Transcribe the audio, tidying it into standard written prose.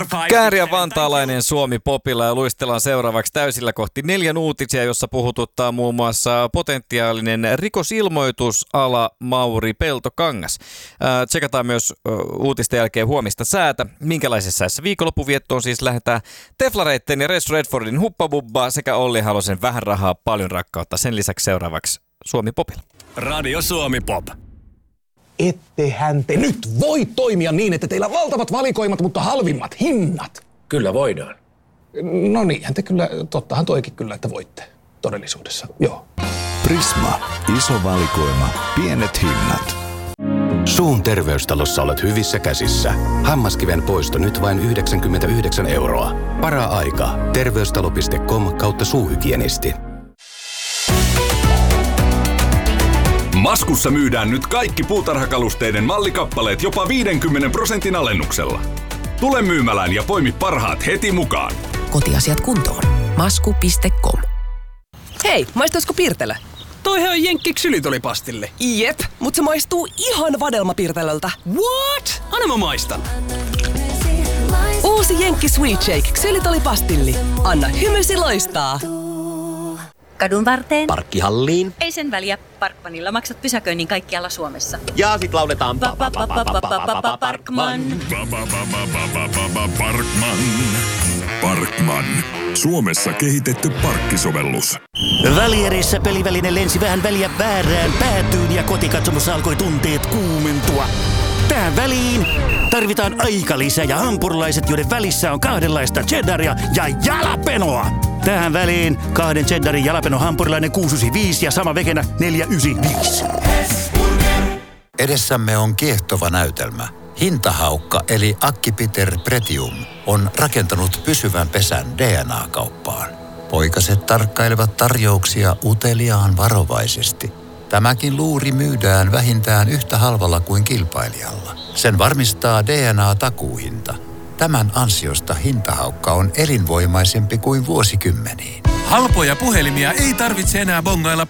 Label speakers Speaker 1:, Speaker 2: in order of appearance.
Speaker 1: Kääriä vantaalainen Suomi popilla ja luistellaan seuraavaksi täysillä kohti 4 uutisia, jossa puhututtaa muun muassa potentiaalinen rikosilmoitusala Mauri Peltokangas. Tsekataan myös uutisten jälkeen huomista säätä. Minkälaisessa säässä viikonloppuviettoon siis lähdetään Teflareitten ja Res Redfordin Huppabubbaa sekä Olli Halosen Vähän rahaa, paljon rakkautta. Sen lisäksi seuraavaksi Suomi popilla.
Speaker 2: Radio Suomi Pop.
Speaker 3: Ettehän te nyt voi toimia niin, että teillä on valtavat valikoimat, mutta halvimmat hinnat.
Speaker 4: Kyllä voidaan.
Speaker 3: No niinhän te kyllä, tottahan toikin kyllä, että voitte todellisuudessa, joo.
Speaker 5: Prisma. Iso valikoima. Pienet hinnat.
Speaker 6: Suun terveystalossa olet hyvissä käsissä. Hammaskiven poisto nyt vain 99 €. Para-aika. Terveystalo.com/suuhygienisti.
Speaker 2: Maskussa myydään nyt kaikki puutarhakalusteiden mallikappaleet jopa 50% alennuksella. Tule myymälään ja poimi parhaat heti mukaan.
Speaker 7: Kotiasiat kuntoon. Masku.com.
Speaker 8: Hei, maistaisiko Pirtelö?
Speaker 9: Toihan on Jenkki ksylitolipastille.
Speaker 8: Jep, mutta se maistuu ihan vadelmapirtelöltä.
Speaker 9: What? Anna mä maistan.
Speaker 8: Uusi Jenkki Sweet Shake ksylitolipastilli. Anna hymysi loistaa.
Speaker 10: Kadun varteen.
Speaker 4: Parkkihalliin.
Speaker 10: Ei sen väliä. Parkmanilla maksat pysäköinnin kaikkialla Suomessa.
Speaker 4: Ja sit lauletaan
Speaker 10: Parkman.
Speaker 5: Parkman. Suomessa kehitetty parkkisovellus.
Speaker 11: Välierissä peliväline lensi vähän väliä väärään päätyyn ja kotikatsomossa alkoi tunteet kuumentua. Tähän väliin tarvitaan aikalisä ja hampurilaiset, joiden välissä on kahdenlaista cheddaria ja jalapenoa. Tähän väliin 2 cheddarin jalapeno hampurilainen 695 ja sama vegenä 495.
Speaker 12: Edessämme on kiehtova näytelmä. Hintahaukka eli Akki-Peter Pretium on rakentanut pysyvän pesän DNA-kauppaan. Poikaset tarkkailevat tarjouksia uteliaan varovaisesti. Tämäkin luuri myydään vähintään yhtä halvalla kuin kilpailijalla. Sen varmistaa DNA-takuuhinta. Tämän ansiosta hintahaukka on elinvoimaisempi kuin vuosikymmeniin.
Speaker 13: Halpoja puhelimia ei tarvitse enää bongailla